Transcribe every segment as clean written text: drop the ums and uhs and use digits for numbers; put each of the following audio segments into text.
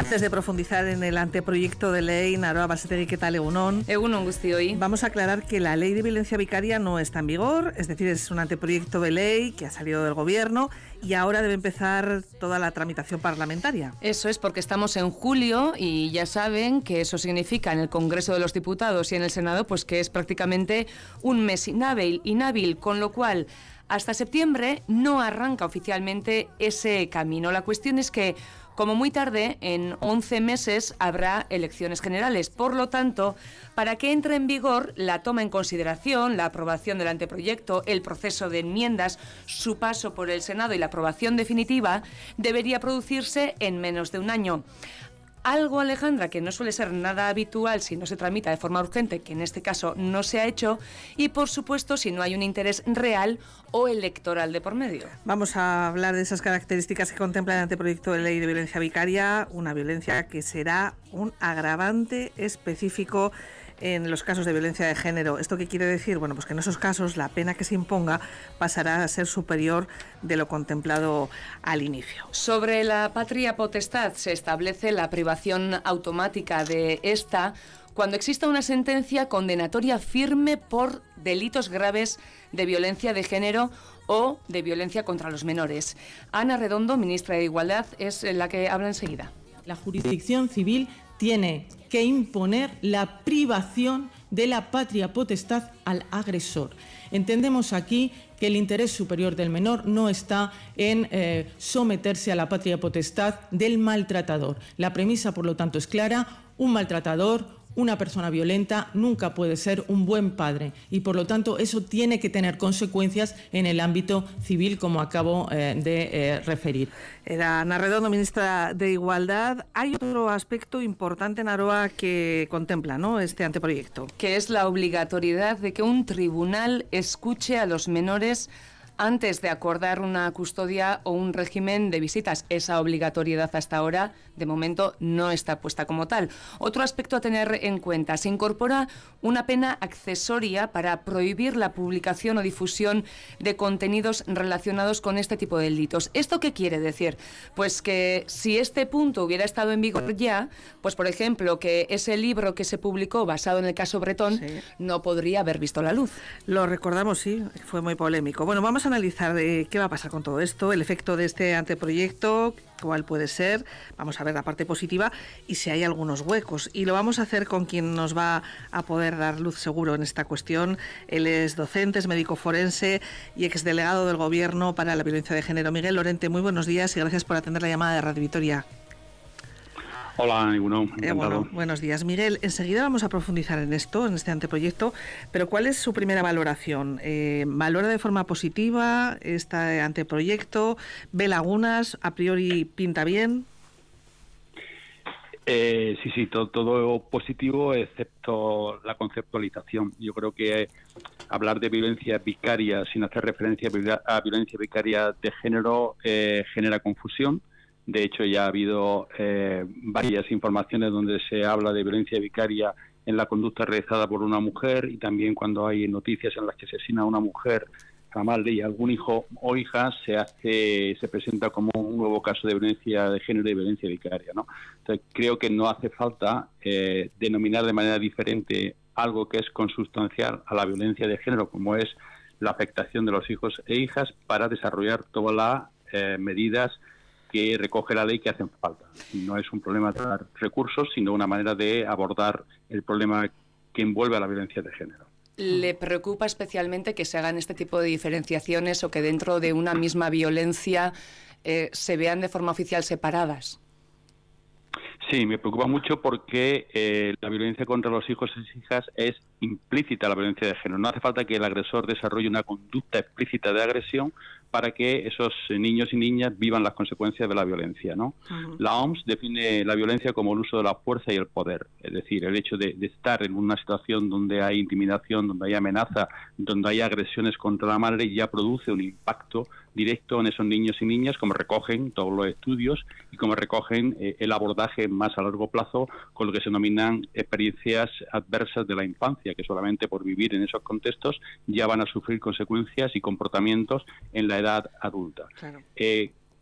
Antes de profundizar en el anteproyecto de ley, Naroa Basategui, ¿qué tal? Egunon. Egunon guztioi. Vamos a aclarar que la ley de violencia vicaria no está en vigor, es decir, es un anteproyecto de ley que ha salido del Gobierno y ahora debe empezar toda la tramitación parlamentaria. Eso es, porque estamos en julio y ya saben que eso significa en el Congreso de los Diputados y en el Senado pues que es prácticamente un mes inhábil, con lo cual hasta septiembre no arranca oficialmente ese camino. La cuestión es que, como muy tarde, en 11 meses habrá elecciones generales. Por lo tanto, para que entre en vigor la toma en consideración, la aprobación del anteproyecto, el proceso de enmiendas, su paso por el Senado y la aprobación definitiva, debería producirse en menos de un año. Algo, Alejandra, que no suele ser nada habitual si no se tramita de forma urgente, que en este caso no se ha hecho, y por supuesto si no hay un interés real o electoral de por medio. Vamos a hablar de esas características que contempla el anteproyecto de ley de violencia vicaria, una violencia que será un agravante específico en los casos de violencia de género. ¿Esto qué quiere decir? Bueno, pues que en esos casos la pena que se imponga pasará a ser superior de lo contemplado al inicio. Sobre la patria potestad se establece la privación automática de esta cuando exista una sentencia condenatoria firme por delitos graves de violencia de género o de violencia contra los menores. Ana Redondo, ministra de Igualdad, es la que habla enseguida. La jurisdicción civil tiene que imponer la privación de la patria potestad al agresor. Entendemos aquí que el interés superior del menor no está en someterse a la patria potestad del maltratador. La premisa, por lo tanto, es clara: un maltratador, una persona violenta, nunca puede ser un buen padre y, por lo tanto, eso tiene que tener consecuencias en el ámbito civil, como acabo de referir. Era Ana Redondo, ministra de Igualdad. Hay otro aspecto importante, Naroa, que contempla, ¿no?, este anteproyecto. Que es la obligatoriedad de que un tribunal escuche a los menores antes de acordar una custodia o un régimen de visitas. Esa obligatoriedad hasta ahora, de momento, no está puesta como tal. Otro aspecto a tener en cuenta: se incorpora una pena accesoria para prohibir la publicación o difusión de contenidos relacionados con este tipo de delitos. ¿Esto qué quiere decir? Pues que si este punto hubiera estado en vigor ya, pues por ejemplo, que ese libro que se publicó basado en el caso Bretón no podría haber visto la luz. Lo recordamos, sí, fue muy polémico. Bueno, vamos a analizar qué va a pasar con todo esto, el efecto de este anteproyecto, cuál puede ser, vamos a ver la parte positiva y si hay algunos huecos. Y lo vamos a hacer con quien nos va a poder dar luz seguro en esta cuestión. Él es docente, es médico forense y exdelegado del Gobierno para la violencia de género. Miguel Lorente, muy buenos días y gracias por atender la llamada de Radio Vitoria. Hola, encantado. Buenos días, Miguel. Enseguida vamos a profundizar en esto, en este anteproyecto, pero ¿cuál es su primera valoración? ¿Valora de forma positiva este anteproyecto? ¿Ve lagunas? ¿A priori pinta bien? Sí, todo positivo, excepto la conceptualización. Yo creo que hablar de violencia vicaria sin hacer referencia a violencia vicaria de género genera confusión. De hecho, ya ha habido varias informaciones donde se habla de violencia vicaria en la conducta realizada por una mujer, y también cuando hay noticias en las que se asesina a una mujer, a la madre y a algún hijo o hija, se presenta como un nuevo caso de violencia de género y violencia vicaria, ¿no? Entonces, creo que no hace falta denominar de manera diferente algo que es consustancial a la violencia de género, como es la afectación de los hijos e hijas, para desarrollar todas las medidas que recoge la ley que hacen falta. No es un problema de dar recursos, sino una manera de abordar el problema que envuelve a la violencia de género. ¿Le preocupa especialmente que se hagan este tipo de diferenciaciones o que dentro de una misma violencia se vean de forma oficial separadas? Sí, me preocupa mucho porque la violencia contra los hijos y hijas es implícita a la violencia de género. No hace falta que el agresor desarrolle una conducta explícita de agresión para que esos niños y niñas vivan las consecuencias de la violencia, ¿no? La OMS define la violencia como el uso de la fuerza y el poder, es decir, el hecho de estar en una situación donde hay intimidación, donde hay amenaza, donde hay agresiones contra la madre, ya produce un impacto directo en esos niños y niñas, como recogen todos los estudios y como recogen el abordaje más a largo plazo con lo que se denominan experiencias adversas de la infancia, que solamente por vivir en esos contextos ya van a sufrir consecuencias y comportamientos en la edad adulta. Claro.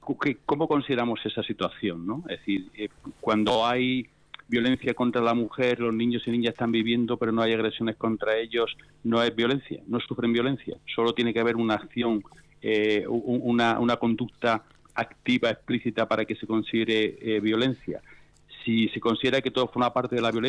¿cómo consideramos esa situación, ¿no? Es decir, cuando hay violencia contra la mujer, los niños y niñas están viviendo, pero no hay agresiones contra ellos, no es violencia, no sufren violencia. Solo tiene que haber una acción, una conducta activa, explícita, para que se considere violencia. Si se considera que todo forma parte de la violencia,